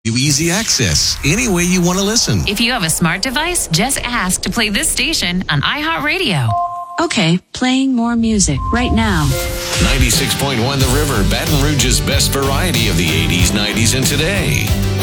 Easy access, any way you want to listen. If you have a smart device, just ask to play this station on iHeartRadio. Okay, playing more music right now. 96.1 The River, Baton Rouge's best variety of the 80s, 90s, and today.